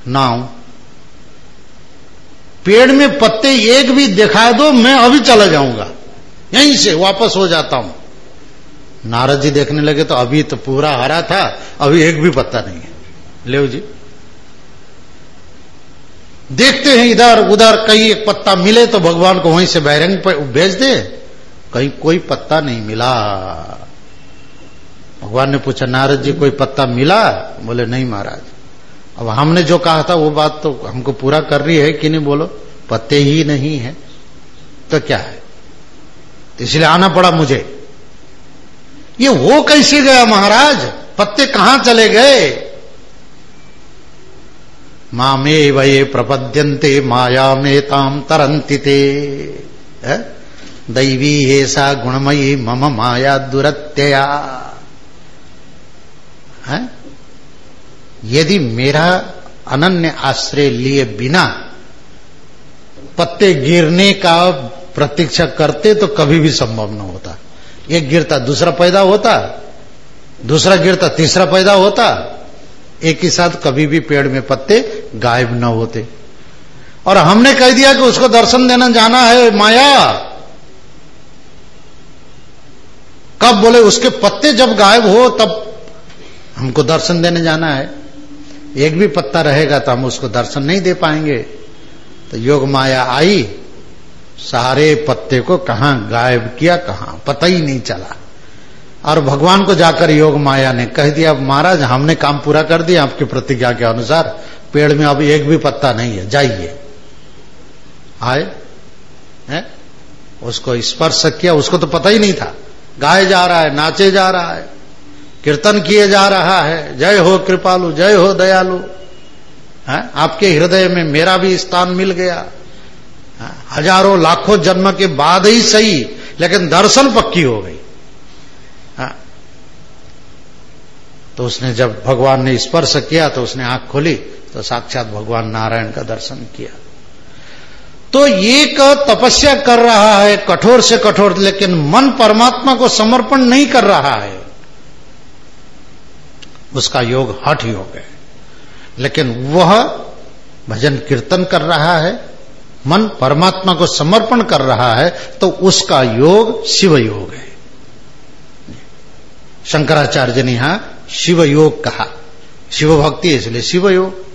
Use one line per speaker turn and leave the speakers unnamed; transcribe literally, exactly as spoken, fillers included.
ना हूं, पेड़ में पत्ते एक भी दिखा दो मैं अभी चला जाऊंगा, यहीं से वापस हो जाता हूं। नारद जी देखने लगे तो अभी तो पूरा हरा था, अभी एक भी पत्ता नहीं है। ले जी, देखते हैं इधर उधर, कहीं एक पत्ता मिले तो भगवान को वहीं से बहिरंग पे भेज दे, कहीं कोई पत्ता नहीं मिला। भगवान ने पूछा नारद जी कोई पत्ता मिला? बोले नहीं महाराज। अब हमने जो कहा था वो बात तो हमको पूरा कर रही है कि नहीं, बोलो पत्ते ही नहीं है तो क्या है, तो इसलिए आना पड़ा मुझे। ये वो कैसे गया महाराज, पत्ते कहां चले गए? मामे वये प्रपद्यन्ते माया में ताम तरंति ते, दैवी ऐसा गुणमयी मम माया दुरत्यया। है? यदि मेरा अनन्य आश्रय लिए बिना पत्ते गिरने का प्रतीक्षा करते तो कभी भी संभव न होता। एक गिरता दूसरा पैदा होता, दूसरा गिरता तीसरा पैदा होता, एक ही साथ कभी भी पेड़ में पत्ते गायब न होते। और हमने कह दिया कि उसको दर्शन देना जाना है माया। कब? बोले उसके पत्ते जब गायब हो तब हमको दर्शन देने जाना है। एक भी पत्ता रहेगा तो हम उसको दर्शन नहीं दे पाएंगे। तो योग माया आई, सारे पत्ते को कहां गायब किया, कहां पता ही नहीं चला। और भगवान को जाकर योग माया ने कह दिया महाराज हमने काम पूरा कर दिया, आपकी प्रतिज्ञा के अनुसार पेड़ में अब एक भी पत्ता नहीं है, जाइए। आए है? उसको स्पर्श किया, उसको तो पता ही नहीं था। गाए जा रहा है, नाचे जा रहा है, कीर्तन किए जा रहा है, जय हो कृपालु, जय हो दयालु, है? आपके हृदय में मेरा भी स्थान मिल गया। है? हजारों लाखों जन्म के बाद ही सही, लेकिन दर्शन पक्की हो गई। है? तो उसने जब भगवान ने स्पर्श किया तो उसने आंख खोली तो साक्षात भगवान नारायण का दर्शन किया। तो एक तपस्या कर रहा है कठोर से कठोर, लेकिन मन परमात्मा को समर्पण नहीं कर रहा है, उसका योग हठ योग है। लेकिन वह भजन कीर्तन कर रहा है, मन परमात्मा को समर्पण कर रहा है, तो उसका योग शिव योग है। शंकराचार्य ने यहां शिव योग कहा, शिव भक्ति इसलिए शिव योग।